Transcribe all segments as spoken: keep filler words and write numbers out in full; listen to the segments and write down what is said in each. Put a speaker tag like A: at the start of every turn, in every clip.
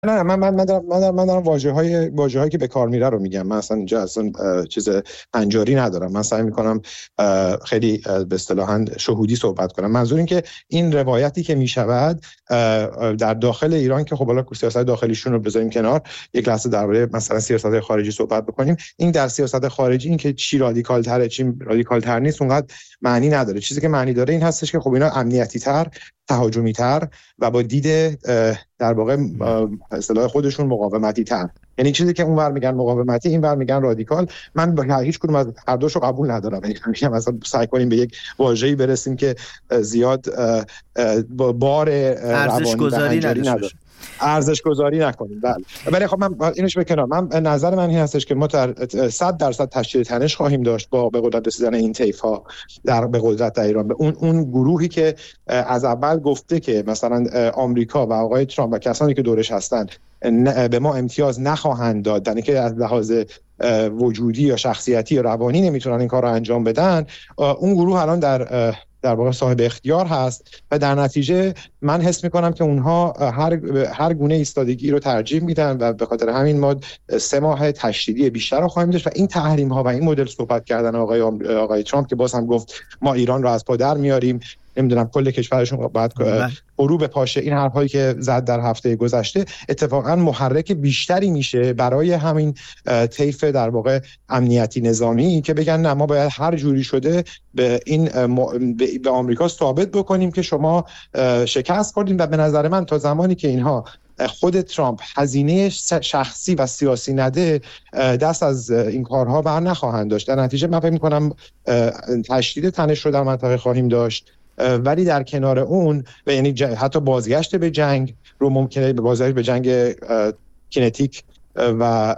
A: نه من من من دارم من دارم, من دارم واژه‌های واژه‌هایی که به کار میره رو میگم. من اصلا اینجا اصلا چیز هنجاری ندارم. من سعی میکنم خیلی به اصطلاحاً شهودی صحبت کنم. منظور این که این روایتی که میشود در داخل ایران که خب حالا سیاست داخلیشون رو بذاریم کنار، یک لحظه درباره مثلا سیاست خارجی صحبت بکنیم. این در سیاست خارجی این که چی رادیکال تره چی رادیکال تر نیست اونقدر معنی نداره. چیزی که معنی داره این هستش که خب اینا امنیتی تر، تهاجمی تر و با دید در واقع اصطلاح خودشون مقاومتی تر، یعنی چیزی که اونور میگن مقاومتی اینور میگن رادیکال. من با هیچ کدوم از هر دوشو قبول ندارم. میگم مثلا سعی کنیم به یک واژه‌ای برسیم که زیاد بار
B: ارزش گذاری نداره،
A: ارزش گذاری نکنیم. بله ولی خب من اینوش به کنار، من نظر من این هستش که ما در صد درصد تشکیل تنش خواهیم داشت با به قدرت رسیدن این طیف‌ها در به قدرت در ایران. به اون اون گروهی که از اول گفته که مثلا آمریکا و آقای ترامپ و کسانی که دورش هستن به ما امتیاز نخواهند داد، یعنی که از لحاظ وجودی یا شخصیتی یا روانی نمیتونن این کار رو انجام بدن، اون گروه الان در در واقع صاحب اختیار هست و در نتیجه من حس میکنم که اونها هر هر گونه ایستادگی رو ترجیح میدن و به خاطر همین ما سه ماه تشدیدی بیشتر رو خواهیم داشت. و این تحریم ها و این مدل صحبت کردن آقای آقای ترامپ که باز هم گفت ما ایران رو از پا در میاریم، نمیدونم کل کشورشون باید فرو بپاشه، این حرفایی که زد در هفته گذشته اتفاقا محرک بیشتری میشه برای همین طیف در واقع امنیتی نظامی که بگن نه ما باید هر جوری شده به این به آمریکا ثابت بکنیم که شما شکست خوردین. و به نظر من تا زمانی که اینها خود ترامپ هزینه شخصی و سیاسی نده دست از این کارها بر نخواهند داشت. در نتیجه من فکر می‌کنم تشدید تنش رو در منطقه خواهیم داشت، ولی در کنار اون و یعنی حتی بازگشت به جنگ رو ممکنه به بازگشت به جنگ کینتیک و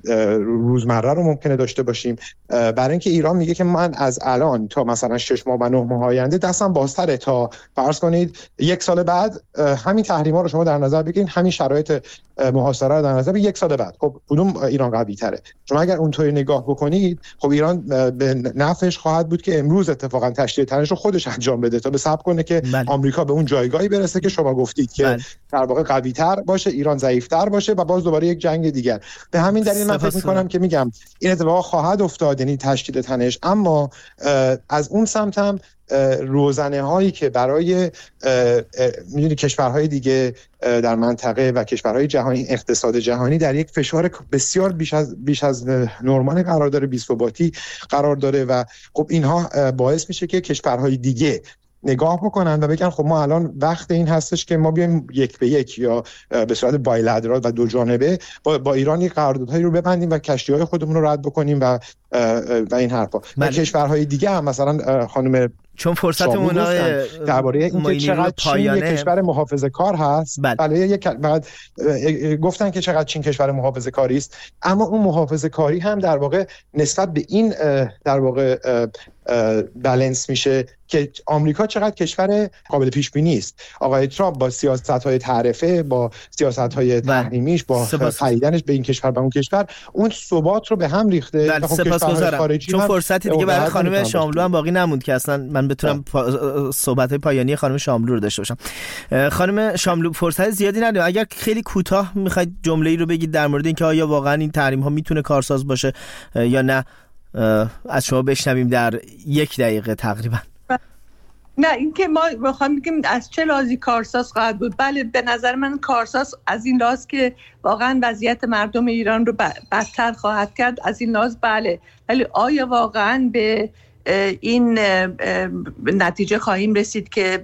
A: روزمره رو ممکنه داشته باشیم. برای اینکه ایران میگه که من از الان تا مثلا شش ماه و نه ماه آینده دستم بازتره تا فرض کنید یک سال بعد همین تحریما رو شما در نظر بگیرید، همین شرایط محاصره رو در نظر بگیرید یک سال بعد خب کدوم ایران قوی تره؟ شما اگر اونطوری نگاه بکنید خب ایران به نفعش خواهد بود که امروز اتفاقا تشدید تنش رو خودش انجام بده تا به صبر کنه که بله. آمریکا به اون جایگاهی برسه که شما گفتید که بله. در واقع قوی تر باشه، ایران ضعیف تر باشه و باز دوباره یک جنگ دیگر. به همین دلیل من فکر می‌کنم که میگم این اتفاق خواهد افتاد، یعنی تشدید تنش، اما از اون سمت هم روزنه هایی که برای میدونی کشورهای دیگه در منطقه و کشورهای جهانی، اقتصاد جهانی در یک فشار بسیار بیش از بیش از نرمال قرار داره، بی‌ثباتی قرار داره و خب اینها باعث میشه که کشورهای دیگه نگاه بکنن و بگن خب ما الان وقت این هستش که ما بیایم یک به یک یا به صورت بایلترال و دو جانبه با, با ایران یک قراردادهایی رو ببندیم و کشتی‌های خودمون رو رد بکنیم و و این حرفا. و کشورهای دیگه هم مثلا خانم
B: چون فرصتمون
A: درباره اینکه چقدر چین یک کشور محافظه‌کار هست، بله یک بعد گفتن که چقدر چین کشور محافظه‌کاری است، اما اون محافظه‌کاری هم در واقع نسبت به این در واقع بالانس میشه که آمریکا چقدر کشور قابل پیش بینی است. آقای ترامپ با سیاست‌های تعرفه، با سیاست‌های تحریمیش، با خریدنش به این کشور به اون کشور، اون ثبات رو به هم ریخته.
B: سپاسگزارم. چون فرصتی دیگه برای خانم شاملو هم باقی نموند که اصلا من بتونم پا... صحبت پایانی خانم شاملو رو داشته باشم. خانم شاملو فرصت زیادی نداریم، اگر خیلی کوتاه میخواید جمله‌ای رو بگید در مورد اینکه آیا واقعا این تحریم ها میتونه کارساز باشه یا نه، از شما بشنویم در یک دقیقه تقریبا.
C: نه اینکه ما بخوام بگیم از چه لحاظی کارساز خواهد بود، بله به نظر من کارساز از این لحاظ که واقعا وضعیت مردم ایران رو بدتر خواهد کرد، از این لحاظ بله، ولی آیا واقعا به این نتیجه خواهیم رسید که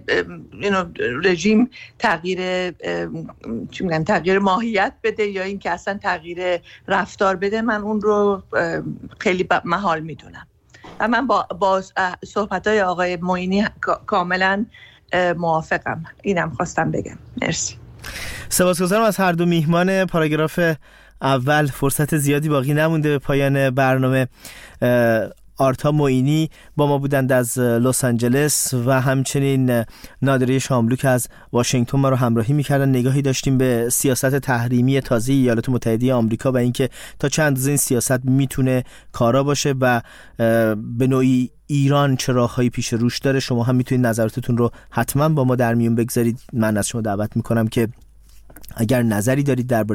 C: رژیم تغییر چی میگن تغییر ماهیت بده یا این که اصلا تغییر رفتار بده؟ من اون رو خیلی محال میدونم و من با, با صحبت‌های آقای معینی کاملا موافقم. اینم خواستم بگم. مرسی.
B: سپاسگزارم از هر دو میهمان پاراگراف اول. فرصت زیادی باقی نمونده به پایان برنامه. آرتا معینی با ما بودند از لس آنجلس و همچنین نادره شاملو که از واشنگتن ما رو همراهی می‌کردن. نگاهی داشتیم به سیاست تحریمی تازه ایالات متحده آمریکا و اینکه تا چند اندازه این سیاست میتونه کارا باشه و به نوعی ایران چه راه‌هایی پیش روش داره. شما هم میتونید نظراتتون رو حتما با ما در میون بگذارید. من از شما دعوت میکنم که اگر نظری دارید درباره